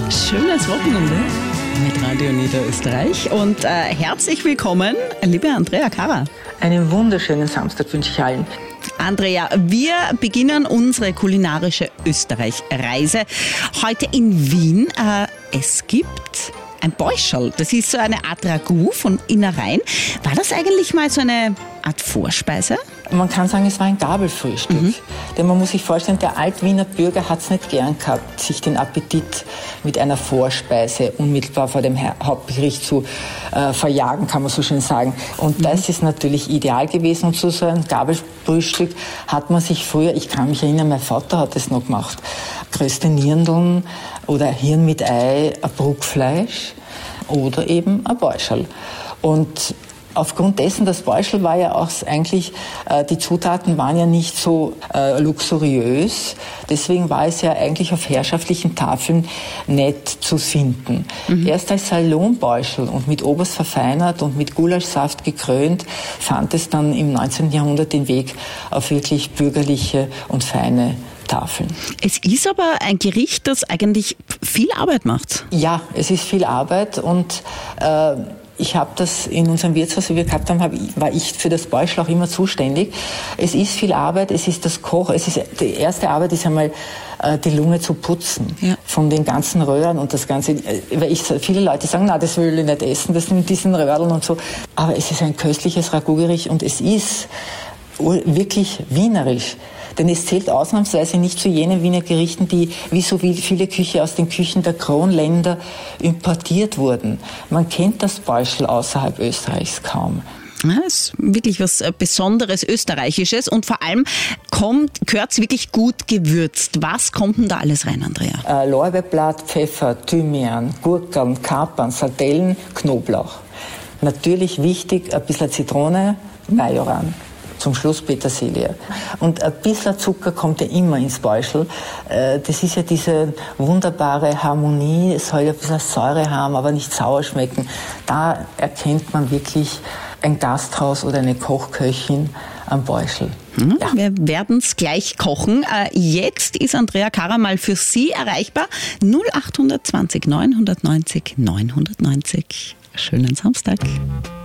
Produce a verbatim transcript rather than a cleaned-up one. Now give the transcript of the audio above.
Schönes Wochenende mit Radio Niederösterreich und äh, herzlich willkommen, liebe Andrea Kara. Einen wunderschönen Samstag wünsche ich allen. Andrea, wir beginnen unsere kulinarische Österreich-Reise heute in Wien. Äh, es gibt ein Bäuscherl, das ist so eine Art Ragout von Innereien. War das eigentlich mal so eine Art Vorspeise? Man kann sagen, es war ein Gabelfrühstück. Mhm. Denn man muss sich vorstellen, der Altwiener Bürger hat es nicht gern gehabt, sich den Appetit mit einer Vorspeise unmittelbar vor dem Hauptgericht zu äh, verjagen, kann man so schön sagen. Und mhm. das ist natürlich ideal gewesen. Und so, so ein Gabelfrühstück hat man sich früher, ich kann mich erinnern, mein Vater hat es noch gemacht, größte Nirndeln oder Hirn mit Ei, ein Bruckfleisch oder eben ein Bäuscherl. Und aufgrund dessen, das Bäuscherl war ja auch eigentlich, äh, die Zutaten waren ja nicht so äh, luxuriös. Deswegen war es ja eigentlich auf herrschaftlichen Tafeln nett zu finden. Mhm. Erst als Salonbäuscherl und mit Oberst verfeinert und mit Gulaschsaft gekrönt, fand es dann im neunzehnten Jahrhundert den Weg auf wirklich bürgerliche und feine Tafeln. Es ist aber ein Gericht, das eigentlich viel Arbeit macht. Ja, es ist viel Arbeit und äh, ich habe das in unserem Wirtshaus, wie wir gehabt haben, hab, war ich für das Bäuscherl auch immer zuständig. Es ist viel Arbeit, es ist das Koch, es ist, die erste Arbeit ist einmal äh, die Lunge zu putzen, ja, von den ganzen Röhren und das Ganze. Weil ich, viele Leute sagen, na, das will ich nicht essen, das mit diesen Röhrln und so. Aber es ist ein köstliches Ragout-Gericht und es ist wirklich wienerisch. Denn es zählt ausnahmsweise nicht zu jenen Wiener Gerichten, die wie so viele Küche aus den Küchen der Kronländer importiert wurden. Man kennt das Bäuscherl außerhalb Österreichs kaum. Ja, ist wirklich was Besonderes Österreichisches und vor allem kommt, gehört es wirklich gut gewürzt. Was kommt denn da alles rein, Andrea? Äh, Lorbeerblatt, Pfeffer, Thymian, Gurkeln, Kapern, Sardellen, Knoblauch. Natürlich wichtig, ein bisschen Zitrone, Majoran. Zum Schluss Petersilie. Und ein bisschen Zucker kommt ja immer ins Bäuscherl. Das ist ja diese wunderbare Harmonie. Es soll ja ein bisschen Säure haben, aber nicht sauer schmecken. Da erkennt man wirklich ein Gasthaus oder eine Kochköchin am Bäuscherl. Mhm, ja. Wir werden es gleich kochen. Jetzt ist Andrea Kara mal für Sie erreichbar. null acht zwanzig neunhundertneunzig neunhundertneunzig. Schönen Samstag.